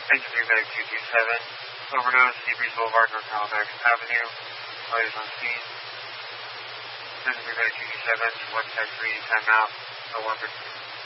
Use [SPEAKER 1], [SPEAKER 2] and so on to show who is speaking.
[SPEAKER 1] Thank you for your 227. Overdose, Seabreeze Boulevard, North Halifax Avenue. Riders on scene. Thank you for your 227. West side 3, timeout. 01